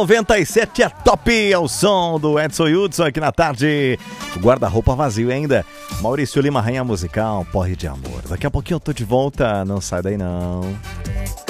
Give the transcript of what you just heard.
97 é top, é o som do Edson Hudson aqui na tarde. O guarda-roupa vazio ainda. Maurício Lima, Rainha Musical, Porre de Amor. Daqui a pouquinho eu tô de volta, não sai daí não.